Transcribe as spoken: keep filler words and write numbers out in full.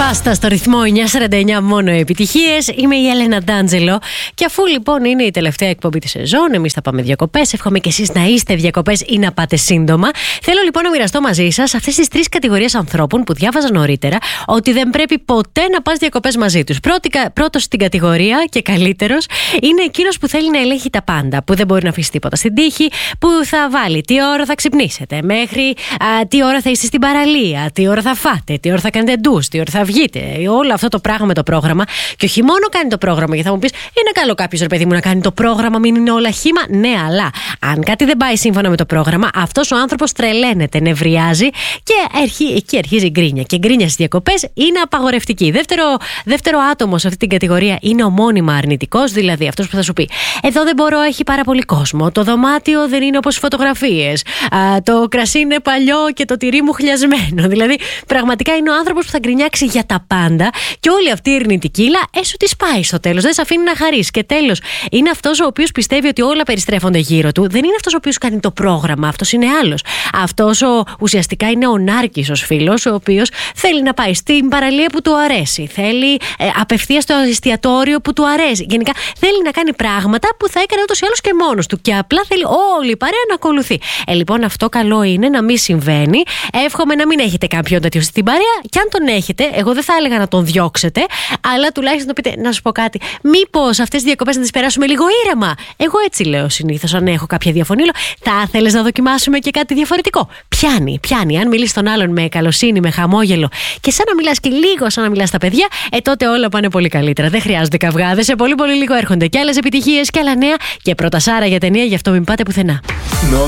Μπάστα στο ρυθμό εννιά σαράντα εννιά, μόνο επιτυχίες. Είμαι η Έλενα Ντάντζελο. Και αφού λοιπόν είναι η τελευταία εκπομπή της σεζόν, εμείς θα πάμε διακοπές. Εύχομαι και εσείς να είστε διακοπές ή να πάτε σύντομα. Θέλω λοιπόν να μοιραστώ μαζί σας αυτές τις τρεις κατηγορίες ανθρώπων που διάβαζα νωρίτερα ότι δεν πρέπει ποτέ να πας διακοπές μαζί τους. Πρώτος στην κατηγορία και καλύτερος είναι εκείνος που θέλει να ελέγχει τα πάντα. Που δεν μπορεί να αφήσει τίποτα στην τύχη, που θα βάλει τι ώρα θα ξυπνήσετε, μέχρι α, τι ώρα θα είστε στην παραλία, τι ώρα θα φάτε, τι ώρα θα κάνετε ντους, τι ώρα θα βγείτε. Όλο αυτό το πράγμα με το πρόγραμμα. Και όχι μόνο κάνει το πρόγραμμα, γιατί θα μου πεις, είναι καλό κάποιος ρε παιδί μου να κάνει το πρόγραμμα, μην είναι όλα χύμα. Ναι, αλλά αν κάτι δεν πάει σύμφωνα με το πρόγραμμα, αυτός ο άνθρωπος τρελαίνεται, νευριάζει και αρχί, εκεί αρχίζει η γκρίνια. Και γκρίνια στις διακοπές είναι απαγορευτική. Δεύτερο, δεύτερο άτομο σε αυτή την κατηγορία είναι ο μόνιμα αρνητικός, δηλαδή αυτός που θα σου πει: εδώ δεν μπορώ, έχει πάρα πολύ κόσμο. Το δωμάτιο δεν είναι όπως οι φωτογραφίες. Α, το κρασί είναι παλιό και το τυρί μου χλιασμένο. Δηλαδή, πραγματικά είναι ο άνθρωπος που θα γκρινιάξει για τα πάντα και όλη αυτή η αρνητικήλα έσου τη πάει στο τέλος. Δεν σε αφήνει να χαρείς. Και τέλος, είναι αυτός ο οποίος πιστεύει ότι όλα περιστρέφονται γύρω του. Δεν είναι αυτός ο οποίος κάνει το πρόγραμμα. Αυτός είναι άλλος. Αυτός ο, ουσιαστικά είναι ο νάρκισσος φίλος, ο οποίος θέλει να πάει στην παραλία που του αρέσει. Θέλει ε, απευθείας στο εστιατόριο που του αρέσει. Γενικά θέλει να κάνει πράγματα που θα έκανε ούτως ή άλλως και μόνος του. Και απλά θέλει όλη η παρέα να ακολουθεί. Ε, λοιπόν, αυτό καλό είναι να μην συμβαίνει. Εύχομαι να μην έχετε κάποιον τέτοιο στην παρέα. Και αν τον έχετε, εγώ δεν θα έλεγα να τον διώξετε, αλλά τουλάχιστον να πείτε: να σου πω κάτι, μήπως αυτές τις διακοπές να τις περάσουμε λίγο ήρεμα. Εγώ έτσι λέω συνήθως, αν έχω κάποια διαφωνία. Θα θέλεις να δοκιμάσουμε και κάτι διαφορετικό? Πιάνει, πιάνει. Αν μιλείς στον άλλον με καλοσύνη, με χαμόγελο και σαν να μιλάς και λίγο σαν να μιλάς στα παιδιά, ε τότε όλα πάνε πολύ καλύτερα. Δεν χρειάζονται καυγάδες. Σε πολύ πολύ λίγο έρχονται και άλλες επιτυχίες και άλλα νέα και πρώτα Σάρα για ταινία, γι' αυτό μην πάτε πουθενά.